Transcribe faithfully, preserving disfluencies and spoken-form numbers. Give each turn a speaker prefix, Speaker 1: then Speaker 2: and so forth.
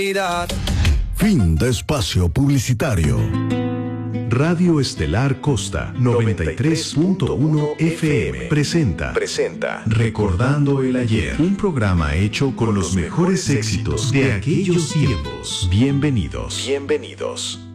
Speaker 1: Fin de espacio publicitario. Radio Estelar Costa noventa y tres punto uno F M presenta, presenta Recordando el Ayer, un programa hecho con los mejores éxitos de aquellos tiempos. Bienvenidos. Bienvenidos.